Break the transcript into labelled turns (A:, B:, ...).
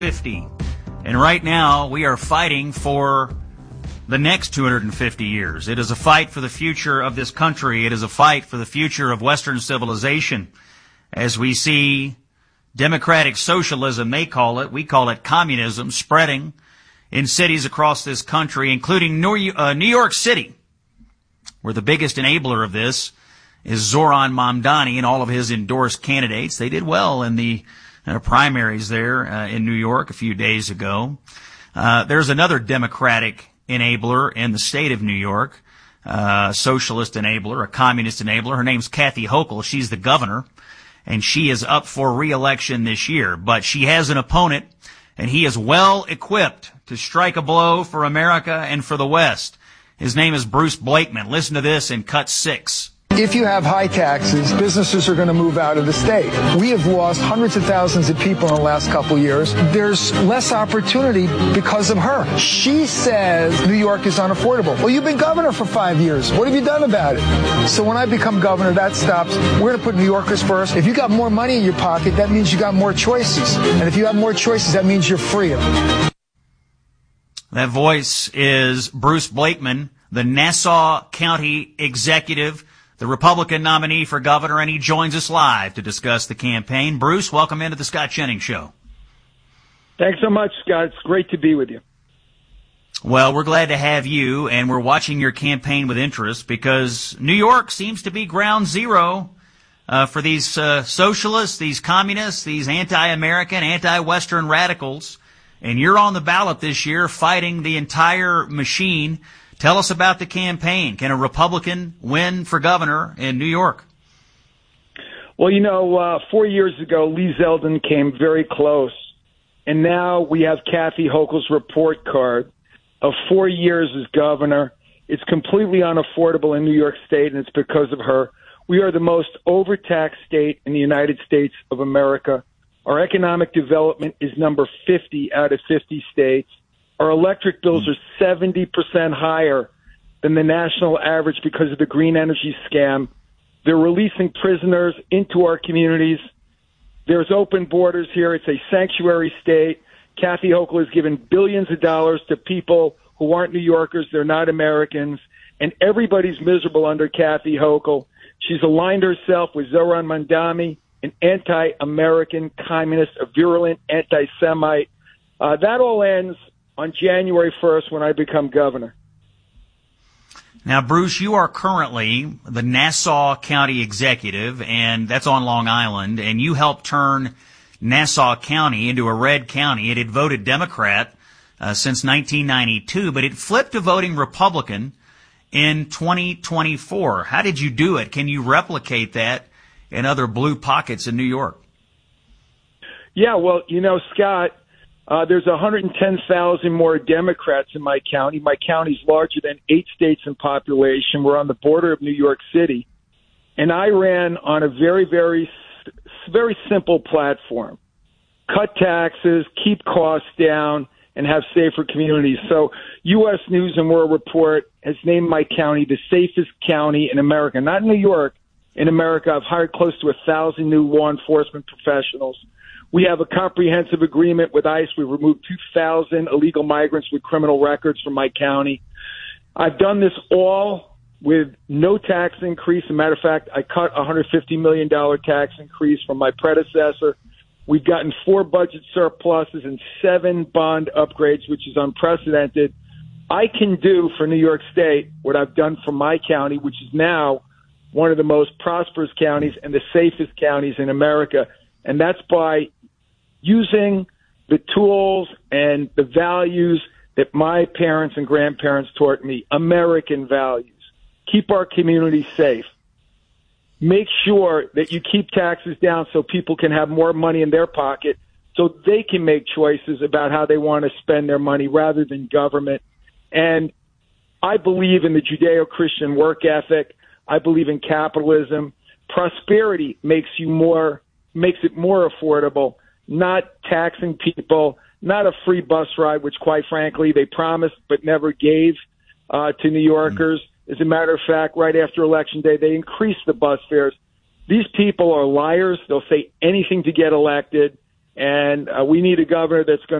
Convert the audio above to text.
A: 50. And right now, we are fighting for the next 250 years. It is a fight for the future of this country. It is a fight for the future of Western civilization. As we see democratic socialism, they call it, we call it communism, spreading in cities across this country, including New York City, where the biggest enabler of this is Zoran Mamdani and all of his endorsed candidates. They did well in the primaries there in New York a few days ago. There's another Democratic enabler in the state of New York, socialist enabler, a communist enabler. Her name's Kathy Hochul. She's the governor, and she is up for re-election this year. But she has an opponent, and he is well equipped to strike a blow for America and for the West. His name is Bruce Blakeman. Listen to this in cut 6.
B: If you have high taxes, businesses are going to move out of the state. We have lost hundreds of thousands of people in the last couple of years. There's less opportunity because of her. She says New York is unaffordable. Well, you've been governor for 5 years. What have you done about it? So when I become governor, that stops. We're going to put New Yorkers first. If you got more money in your pocket, that means you got more choices. And if you have more choices, that means you're freer.
A: That voice is Bruce Blakeman, the Nassau County executive, the Republican nominee for governor, and he joins us live to discuss the campaign. Bruce, welcome into the Scott Jennings Show.
C: Thanks so much, Scott. It's great to be with you.
A: Well, we're glad to have you, and we're watching your campaign with interest because New York seems to be ground zero for these socialists, these communists, these anti-American, anti-Western radicals, and you're on the ballot this year fighting the entire machine. Tell us about the campaign. Can a Republican win for governor in New York?
C: Well, 4 years ago, Lee Zeldin came very close. And now we have Kathy Hochul's report card of 4 years as governor. It's completely unaffordable in New York State, and it's because of her. We are the most overtaxed state in the United States of America. Our economic development is number 50 out of 50 states. Our electric bills are 70% higher than the national average because of the green energy scam. They're releasing prisoners into our communities. There's open borders here. It's a sanctuary state. Kathy Hochul has given billions of dollars to people who aren't New Yorkers. They're not Americans. And everybody's miserable under Kathy Hochul. She's aligned herself with Zoran Mamdani, an anti-American communist, a virulent anti-Semite. That all ends on January 1st when I become governor.
A: Now, Bruce, you are currently the Nassau County executive, and that's on Long Island, and you helped turn Nassau County into a red county. It had voted Democrat since 1992, but it flipped to voting Republican in 2024. How did you do it? Can you replicate that in other blue pockets in New York?
C: Yeah, well, Scott, there's 110,000 more Democrats in my county. My county's larger than 8 states in population. We're on the border of New York City. And I ran on a very, very, very simple platform. Cut taxes, keep costs down, and have safer communities. So U.S. News and World Report has named my county the safest county in America. Not in New York, in America. I've hired close to 1,000 new law enforcement professionals. We have a comprehensive agreement with ICE. We removed 2,000 illegal migrants with criminal records from my county. I've done this all with no tax increase. As a matter of fact, I cut a $150 million tax increase from my predecessor. We've gotten 4 budget surpluses and 7 bond upgrades, which is unprecedented. I can do for New York State what I've done for my county, which is now one of the most prosperous counties and the safest counties in America. And that's by using the tools and the values that my parents and grandparents taught me, American values. Keep our community safe. Make sure that you keep taxes down so people can have more money in their pocket so they can make choices about how they want to spend their money rather than government. And I believe in the Judeo-Christian work ethic. I believe in capitalism. Prosperity makes it more affordable, not taxing people, not a free bus ride, which quite frankly they promised but never gave to New Yorkers. As a matter of fact, right after Election Day, they increased the bus fares. These people are liars. They'll say anything to get elected. And we need a governor that's going